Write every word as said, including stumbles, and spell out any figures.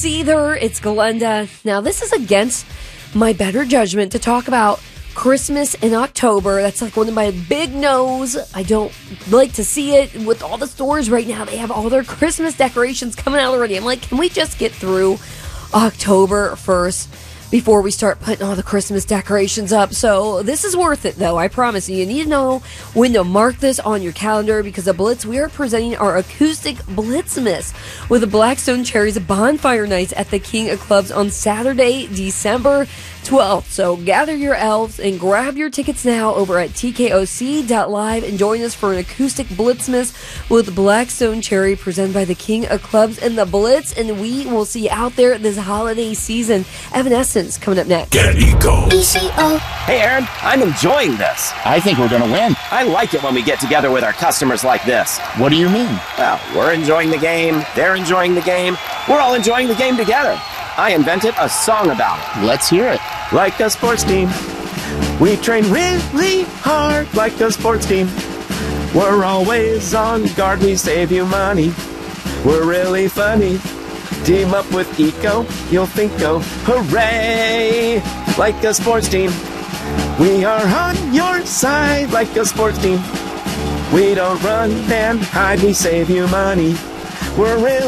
Seether. It's Glenda. Now, this is against my better judgment to talk about Christmas in October. That's like one of my big no's. I don't like to see it with all the stores right now. They have all their Christmas decorations coming out already. I'm like, can we just get through October first before we start putting all the Christmas decorations up? So this is worth it, though. I promise you. You need to know when to mark this on your calendar, because at Blitz, we are presenting our acoustic Blitzmas with the Blackstone Cherries Bonfire Nights at the King of Clubs on Saturday, December twelfth. So gather your elves and grab your tickets now over at T K O C dot live and join us for an acoustic Blitzmas with Blackstone Cherry presented by the King of Clubs and the Blitz. And we will see you out there this holiday season. Evanescence coming up next. Get Eco. E C O. Hey, Aaron, I'm enjoying this. I think we're going to win. I like it when we get together with our customers like this. What do you mean? Well, we're enjoying the game, they're enjoying the game, we're all enjoying the game together. I invented a song about it. Let's hear it. Like a sports team, we train really hard like a sports team. We're always on guard, we save you money. We're really funny. Team up with Eco, you'll think, oh, hooray! Like a sports team, we are on your side like a sports team. We don't run and hide, we save you money. We're really